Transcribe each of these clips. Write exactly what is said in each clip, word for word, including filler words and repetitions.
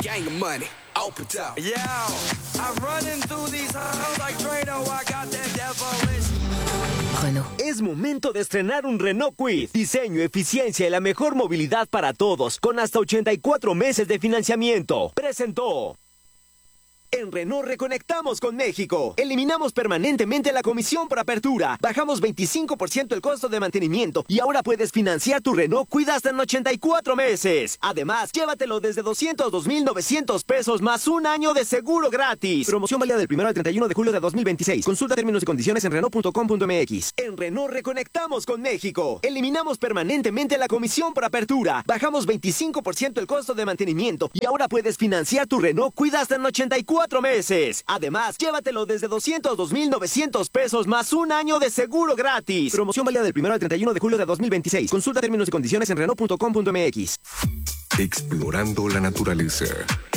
Gang of money. Open top. Yeah, I'm running through these halls like Drano. I got that devilish. Renault. Es momento de estrenar un Renault Kwid. Diseño, eficiencia y la mejor movilidad para todos, con hasta ochenta y cuatro meses de financiamiento. Presentó. En Renault reconectamos con México. Eliminamos permanentemente la comisión por apertura. Bajamos veinticinco por ciento el costo de mantenimiento y ahora puedes financiar tu Renault Kwid hasta en ochenta y cuatro meses. Además, llévatelo desde doscientos dos mil novecientos pesos más un año de seguro gratis. Promoción válida del primero al treinta y uno de julio de dos mil veintiséis. Consulta términos y condiciones en Renault punto com punto m x. En Renault reconectamos con México. Eliminamos permanentemente la comisión por apertura. Bajamos veinticinco por ciento el costo de mantenimiento y ahora puedes financiar tu Renault Kwid hasta en ochenta y cuatro meses. Además, llévatelo desde doscientos dos mil novecientos pesos más un año de seguro gratis. Promoción válida del primero al treinta y uno de julio de dos mil veintiséis. Consulta términos y condiciones en Renault punto com punto m x. Explorando la naturaleza.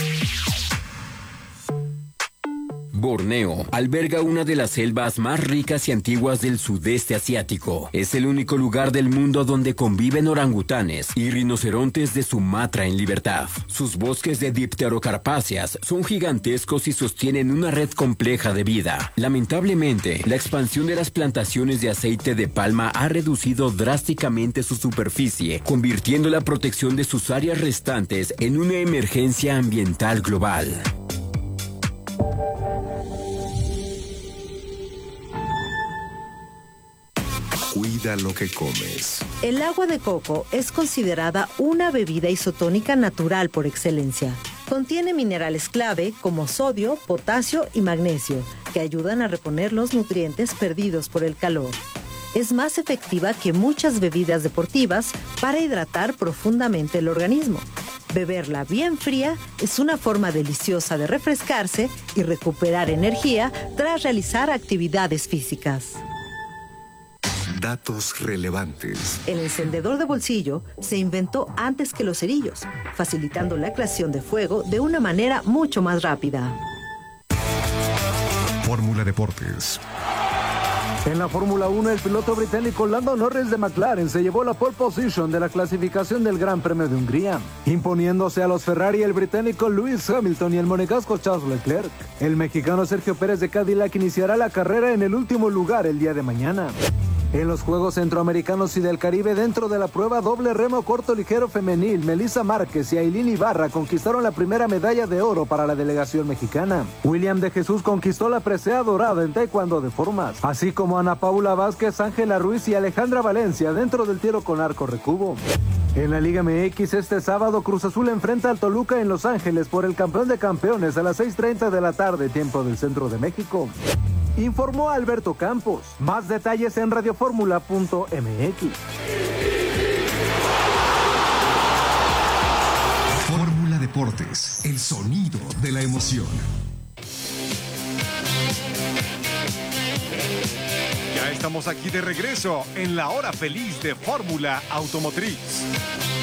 Borneo alberga una de las selvas más ricas y antiguas del sudeste asiático. Es el único lugar del mundo donde conviven orangutanes y rinocerontes de Sumatra en libertad. Sus bosques de dipterocarpáceas son gigantescos y sostienen una red compleja de vida. Lamentablemente, la expansión de las plantaciones de aceite de palma ha reducido drásticamente su superficie, convirtiendo la protección de sus áreas restantes en una emergencia ambiental global. Cuida lo que comes. El agua de coco es considerada una bebida isotónica natural por excelencia. Contiene minerales clave como sodio, potasio y magnesio, que ayudan a reponer los nutrientes perdidos por el calor. Es más efectiva que muchas bebidas deportivas para hidratar profundamente el organismo. Beberla bien fría es una forma deliciosa de refrescarse y recuperar energía tras realizar actividades físicas. Datos relevantes. El encendedor de bolsillo se inventó antes que los cerillos, facilitando la creación de fuego de una manera mucho más rápida. Fórmula Deportes. En la Fórmula uno, el piloto británico Lando Norris de McLaren se llevó la pole position de la clasificación del Gran Premio de Hungría, imponiéndose a los Ferrari el británico Lewis Hamilton y el monegasco Charles Leclerc. El mexicano Sergio Pérez de Cadillac iniciará la carrera en el último lugar el día de mañana. En los Juegos Centroamericanos y del Caribe, dentro de la prueba doble remo corto ligero femenil, Melissa Márquez y Ailín Ibarra conquistaron la primera medalla de oro para la delegación mexicana. William de Jesús conquistó la presea dorada en taekwondo de formas, así como Ana Paula Vázquez, Ángela Ruiz y Alejandra Valencia dentro del tiro con arco recubo. En la Liga M X este sábado, Cruz Azul enfrenta al Toluca en Los Ángeles por el campeón de campeones a las seis treinta de la tarde, tiempo del centro de México. Informó Alberto Campos. Más detalles en radioformula punto m x. Fórmula Deportes, el sonido de la emoción. Ya estamos aquí de regreso en la hora feliz de Fórmula Automotriz.